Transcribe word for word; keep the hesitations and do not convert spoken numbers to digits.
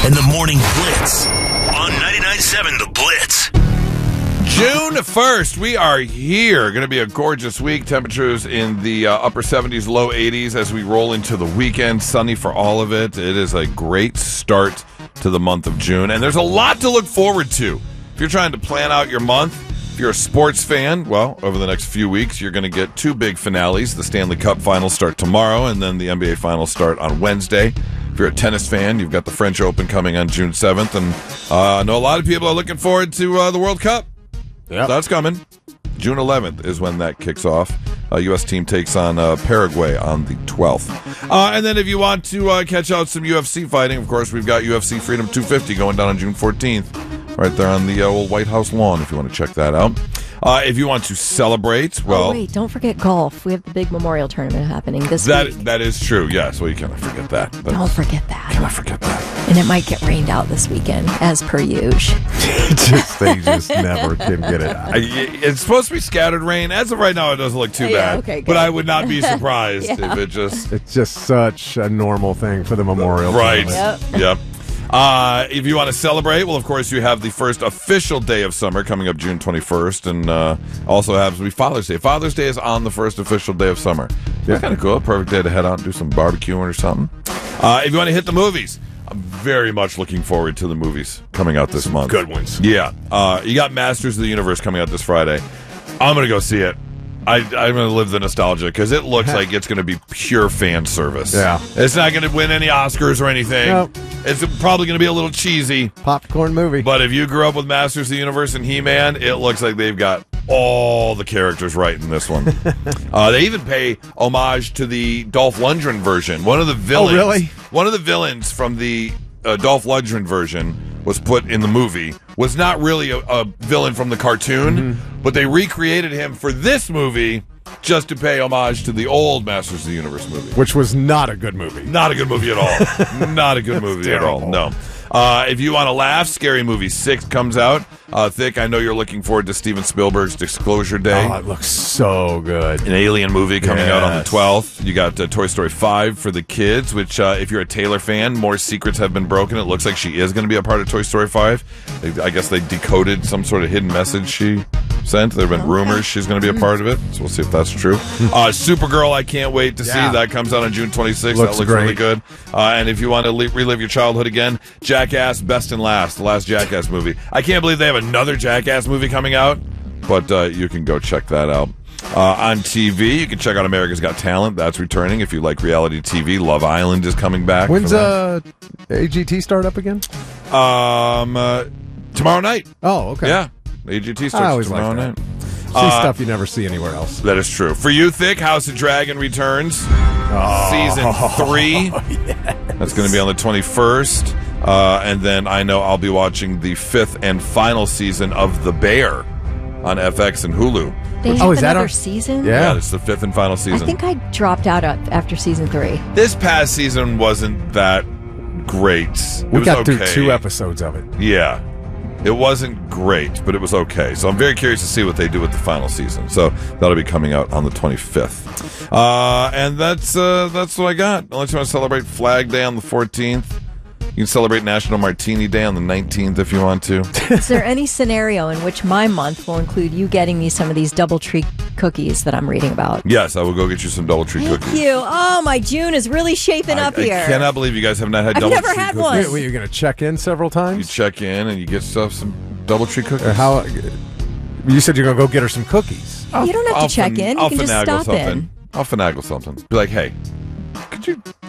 and the Morning Blitz on ninety-nine point seven The Blitz. June first, we are here. Going to be a gorgeous week. Temperatures in the uh, upper seventies, low eighties as we roll into the weekend. Sunny for all of it. It is a great start to the month of June, and there's a lot to look forward to. If you're trying to plan out your month, if you're a sports fan, well, over the next few weeks, you're going to get two big finales. The Stanley Cup Finals start tomorrow, and then the N B A Finals start on Wednesday. If you're a tennis fan, you've got the French Open coming on June seventh, and uh, I know a lot of people are looking forward to uh, the World Cup. Yep. So that's coming. June eleventh is when that kicks off. Uh, U S team takes on uh, Paraguay on the twelfth. Uh, and then if you want to uh, catch out some U F C fighting, of course, we've got U F C Freedom two fifty going down on June fourteenth. Right there on the uh, old White House lawn, if you want to check that out. Uh, if you want to celebrate, well... Oh, wait, don't forget golf. We have the big memorial tournament happening this that, week. That is true, yes. Well, you cannot forget that. That's, don't forget that. Cannot forget that. And it might get rained out this weekend, as per usual. just, they just never can get it out. I, it's supposed to be scattered rain. As of right now, it doesn't look too Yeah, bad. okay, good. But I would not be surprised Yeah. if it just... It's just such a normal thing for the memorial. Right. tournament. Yep. Yep. Uh, if you want to celebrate, well, of course, you have the first official day of summer coming up June twenty-first, and uh, also happens to be Father's Day. Father's Day is on the first official day of summer. Yeah, kind of cool. Perfect day to head out and do some barbecuing or something. Uh, if you want to hit the movies, I'm very much looking forward to the movies coming out this month. Good ones. Yeah. Uh, you got Masters of the Universe coming out this Friday. I'm going to go see it. I, I'm going to live the nostalgia because it looks like it's going to be pure fan service. Yeah. It's not going to win any Oscars or anything. Nope. It's probably going to be a little cheesy. Popcorn movie. But if you grew up with Masters of the Universe and He-Man, it looks like they've got all the characters right in this one. uh, they even pay homage to the Dolph Lundgren version. One of the villains. Oh, really? One of the villains from the uh, Dolph Lundgren version was put in the movie. Was not really a, a villain from the cartoon, mm-hmm. but they recreated him for this movie just to pay homage to the old Masters of the Universe movie. Which was not a good movie. Not a good movie at all. Not a good movie at all. No. Uh, if you want to laugh, Scary Movie six comes out. Uh, Thick, I know you're looking forward to Steven Spielberg's Disclosure Day. Oh, it looks so good. An Alien movie coming yes. out on the twelfth. You got uh, Toy Story five for the kids, which uh, if you're a Taylor fan, more secrets have been broken. It looks like she is going to be a part of Toy Story five. They, I guess they decoded some sort of hidden message she sent. There have been rumors she's going to be a part of it, so we'll see if that's true. Uh, Supergirl, I can't wait to Yeah. see. That comes out on June twenty-sixth. Looks that looks great. really good. Uh, and if you want to le- relive your childhood again, Jackass Best and Last, the last Jackass movie. I can't believe they have another Jackass movie coming out, but uh, you can go check that out. Uh, on T V, you can check out America's Got Talent. That's returning. If you like reality T V, Love Island is coming back. When's uh, A G T start up again? Um, uh, tomorrow night. Oh, okay. Yeah, A G T I starts always tomorrow like that. night. See Uh, stuff you never see anywhere else. That is true. For you, Thick, House of Dragon returns. Oh. Season three. That's going to be on the twenty-first. Uh, and then I know I'll be watching the fifth and final season of The Bear on F X and Hulu. They Oh, have is that another our- season? Yeah. Yeah, it's the fifth and final I season. think I dropped out of- after season three. This past season wasn't that great. It We was got okay. through two episodes of it. Yeah. It wasn't great, but it was okay. So I'm very curious to see what they do with the final season. So that'll be coming out on the twenty-fifth. Uh, and that's uh, that's what I got. Unless you want to celebrate Flag Day on the fourteenth. You can celebrate National Martini Day on the nineteenth if you want to. Is there any scenario in which my month will include you getting me some of these DoubleTree cookies that I'm reading about? Yes, I will go get you some DoubleTree Thank cookies. you. Oh, my June is really shaping I, up I here. cannot believe you guys have not had I've DoubleTree never had cookies. one. Wait, wait, you're going to check in several You times? check in and you get stuff some DoubleTree cookies. Or how? You said you're going to go get her some cookies. You don't have to I'll check fin- in. You I'll can just finagle stop something. in. I'll finagle something. Be like, hey, could you